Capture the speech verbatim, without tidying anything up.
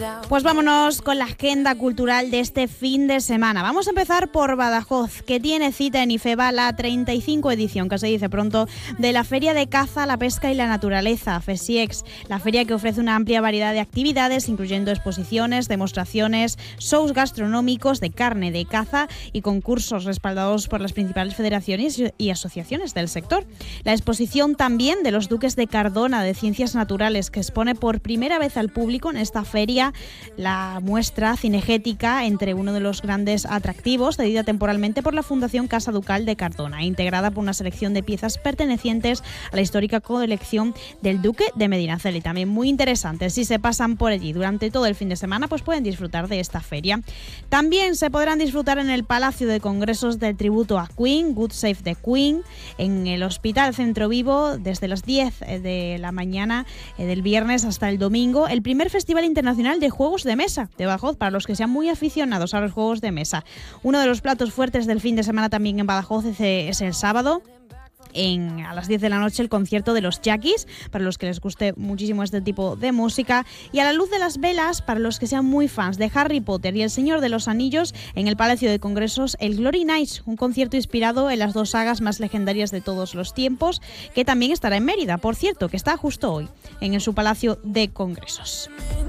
Pues vámonos con la agenda cultural de este fin de semana. Vamos a empezar por Badajoz, que tiene cita en IFEBA la treinta y cinco edición, que se dice pronto, de la Feria de Caza, la Pesca y la Naturaleza, FESIEX. La feria que ofrece una amplia variedad de actividades, incluyendo exposiciones, demostraciones, shows gastronómicos de carne de caza y concursos respaldados por las principales federaciones y asociaciones del sector. La exposición también de los Duques de Cardona de Ciencias Naturales, que expone por primera vez al público en esta feria la muestra cinegética entre uno de los grandes atractivos, cedida temporalmente por la Fundación Casa Ducal de Cardona, integrada por una selección de piezas pertenecientes a la histórica colección del Duque de Medinaceli. También muy interesante. Si se pasan por allí durante todo el fin de semana, pues pueden disfrutar de esta feria. También se podrán disfrutar en el Palacio de Congresos del tributo a Queen, God Save the Queen, en el Hospital Centro Vivo, desde las diez de la mañana del viernes hasta el domingo, el primer Festival Internacional de Juegos de Mesa de Badajoz, para los que sean muy aficionados a los juegos de mesa. Uno de los platos fuertes del fin de semana también en Badajoz es, es el sábado. En, a las diez de la noche el concierto de los Jackies, para los que les guste muchísimo este tipo de música, y a la luz de las velas, para los que sean muy fans de Harry Potter y El Señor de los Anillos, en el Palacio de Congresos, el Glory Nights, un concierto inspirado en las dos sagas más legendarias de todos los tiempos, que también estará en Mérida, por cierto, que está justo hoy, en su Palacio de Congresos.